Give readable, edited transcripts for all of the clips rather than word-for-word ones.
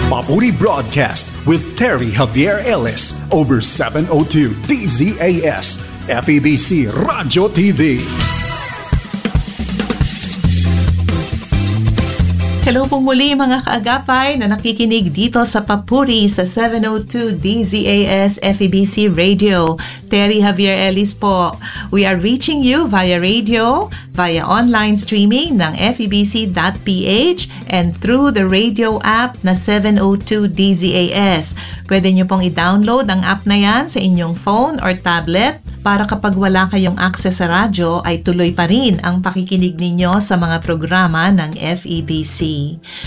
Papuri Broadcast with Terry Javier Ellis over 702 DZAS, FEBC Radio TV. Hello po muli mga kaagapay na nakikinig dito sa Papuri sa 702 DZAS FEBC Radio. Terry Javier Ellis po. We are reaching you via radio, via online streaming ng FEBC.ph and through the radio app na 702 DZAS. Pwede nyo pong i-download ang app na yan sa inyong phone or tablet para kapag wala kayong access sa radyo ay tuloy pa rin ang pakikinig ninyo sa mga programa ng FEBC.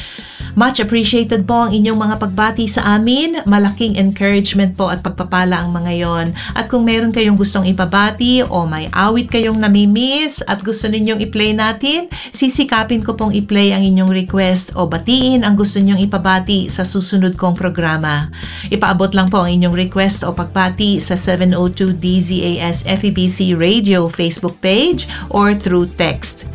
Much appreciated po ang inyong mga pagbati sa amin. Malaking encouragement po at pagpapala ang mga yon. At kung meron kayong gustong ipabati o may awit kayong namimiss at gusto ninyong i-play natin, sisikapin ko pong i-play ang inyong request o batiin ang gusto ninyong ipabati sa susunod kong programa. Ipaabot lang po ang inyong request o pagbati sa 702 DZAS FEBC Radio Facebook page or through text.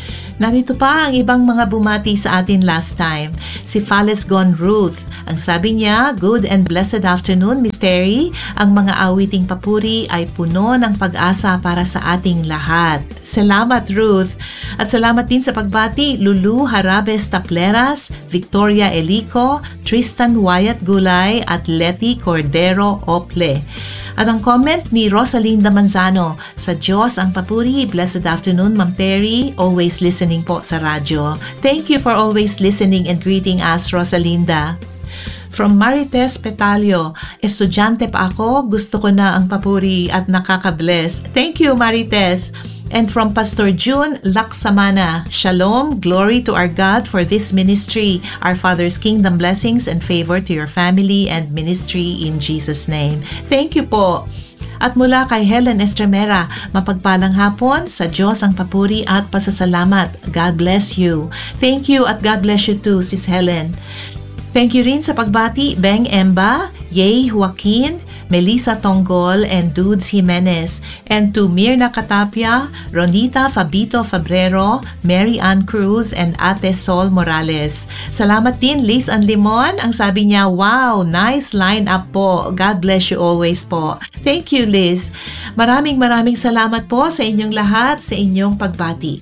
Narito pa ang ibang mga bumati sa atin last time. Si Fales Gone Ruth. Ang sabi niya, good and blessed afternoon, Miss Terry. Ang mga awiting papuri ay puno ng pag-asa para sa ating lahat. Salamat, Ruth. At salamat din sa pagbati, Lulu Harabes Tapleras, Victoria Elico, Tristan Wyatt Gulay at Letty Cordero Ople. At ang comment ni Rosalinda Manzano, sa Diyos ang papuri, blessed afternoon, Ma'am Terry, always listening po sa radyo. Thank you for always listening and greeting us, Rosalinda. From Marites Petalio, estudyante pa ako, gusto ko na ang papuri at nakaka-bless. Thank you, Marites. And from Pastor June Laksamana, Shalom, glory to our God for this ministry, our Father's kingdom blessings and favor to your family and ministry in Jesus' name. Thank you po. At mula kay Helen Estremera, mapagpalang hapon, sa Diyos ang papuri at pasasalamat. God bless you. Thank you at God bless you too, Sis Helen. Thank you rin sa pagbati, Beng Emba, Yay Joaquin, Melissa Tonggol, and Dudes Jimenez, and to Mirna Katapia, Ronita Fabito Fabrero, Mary Ann Cruz, and Ate Sol Morales. Salamat din, Liz Anlimon. Ang sabi niya, wow, nice line-up po. God bless you always po. Thank you, Liz. Maraming salamat po sa inyong lahat, sa inyong pagbati.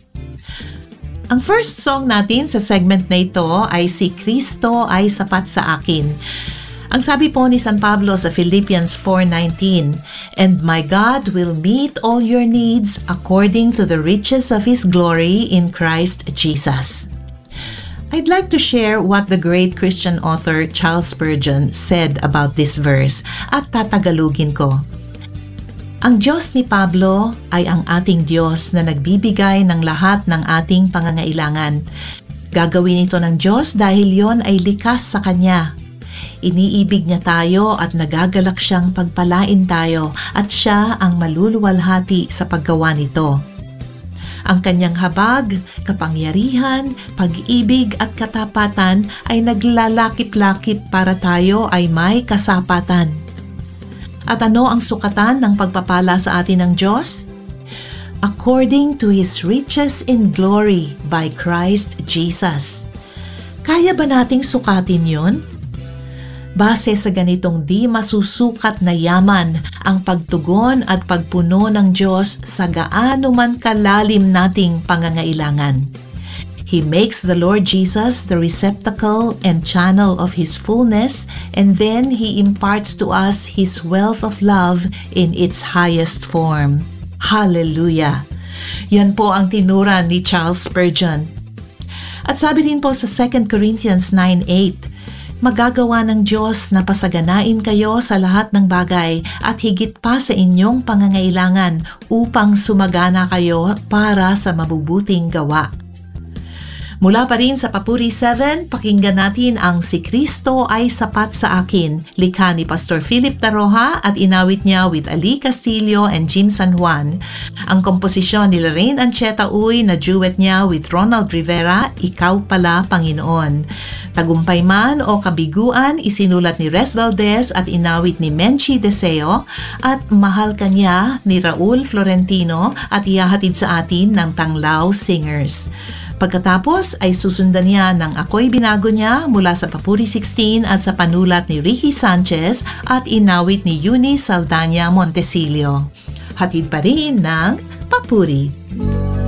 Ang first song natin sa segment na ito ay Si Kristo ay Sapat sa Akin. Ang sabi po ni San Pablo sa Philippians 4:19, and my God will meet all your needs according to the riches of His glory in Christ Jesus. I'd like to share what the great Christian author Charles Spurgeon said about this verse at tatagalugin ko. Ang Diyos ni Pablo ay ang ating Diyos na nagbibigay ng lahat ng ating pangangailangan. Gagawin ito ng Diyos dahil yon ay likas sa Kanya. Iniibig niya tayo at nagagalak siyang pagpalain tayo at siya ang maluluwalhati sa paggawa nito. Ang kanyang habag, kapangyarihan, pag-ibig at katapatan ay naglalakip-lakip para tayo ay may kasapatan. At ano ang sukatan ng pagpapala sa atin ng Diyos? According to His riches in glory by Christ Jesus. Kaya ba nating sukatin yon? Base sa ganitong di masusukat na yaman ang pagtugon at pagpuno ng Diyos sa gaano man kalalim nating pangangailangan. He makes the Lord Jesus the receptacle and channel of His fullness, and then He imparts to us His wealth of love in its highest form. Hallelujah! Yan po ang tinuran ni Charles Spurgeon. At sabi din po sa 2 Corinthians 9:8, magagawa ng Diyos na pasaganain kayo sa lahat ng bagay at higit pa sa inyong pangangailangan upang sumagana kayo para sa mabubuting gawa. Mula pa rin sa Papuri 7, pakinggan natin ang Si Kristo ay Sapat sa Akin, likha ni Pastor Philip Taroja at inawit niya with Ali Castillo and Jim San Juan. Ang komposisyon ni Lorraine Ancheta Uy na duet niya with Ronald Rivera, Ikaw Pala Panginoon. Tagumpay man o kabiguan, isinulat ni Res Valdez at inawit ni Menchi Deseo, at Mahal Ka Niya ni Raul Florentino at ihahatid sa atin ng Tanglao Singers. Pagkatapos ay susundan niya ng Ako'y Binago Niya mula sa Papuri 16 at sa panulat ni Ricky Sanchez at inawit ni Eunice Saldana Montesilio. Hatid pa rin ng Papuri.